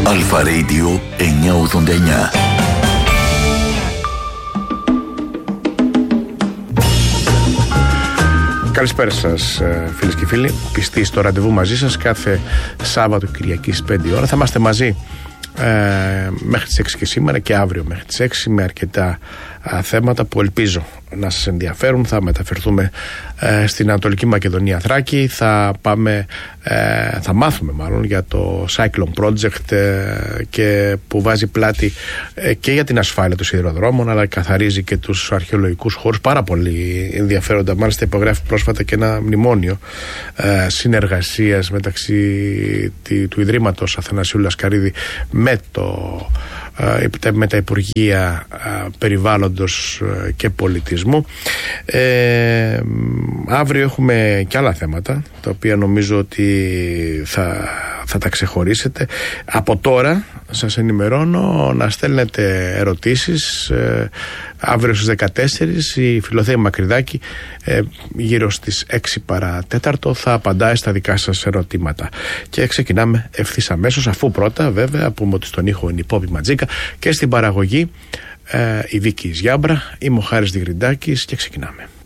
Αλφα Radio 989. Καλησπέρα σας, φίλες και φίλοι. Πιστοί στο ραντεβού μαζί σας κάθε Σάββατο Κυριακή στις 5 ώρα. Θα είμαστε μαζί μέχρι τις 6 και σήμερα και αύριο μέχρι τις 6 με αρκετά θέματα που ελπίζω να σας ενδιαφέρουν. Θα μεταφερθούμε στην Ανατολική Μακεδονία Θράκη. Θα μάθουμε μάλλον για το Cyclone Project και που βάζει πλάτη και για την ασφάλεια των σιδηροδρόμων, αλλά καθαρίζει και τους αρχαιολογικούς χώρους. Πάρα πολύ ενδιαφέροντα. Μάλιστα υπογράφει πρόσφατα και ένα μνημόνιο συνεργασίας μεταξύ του Ιδρύματος Αθανασίου Λασκαρίδη με τα Υπουργεία Περιβάλλοντος και Πολιτισμού. Αύριο έχουμε και άλλα θέματα τα οποία νομίζω ότι θα τα ξεχωρίσετε. Από τώρα σας ενημερώνω να στέλνετε ερωτήσεις. Αύριο στις 14 η Φιλοθέα Μακρυδάκη γύρω στις 6 παρά 4 θα απαντάει στα δικά σας ερωτήματα. Και ξεκινάμε ευθύς αμέσως, αφού πρώτα βέβαια πούμε ότι στον ήχο είναι η Πόπη Ματζίκα και στην παραγωγή η Βίκη Γιάμπρα. Είμαι ο Χάρης Διγριντάκης και ξεκινάμε.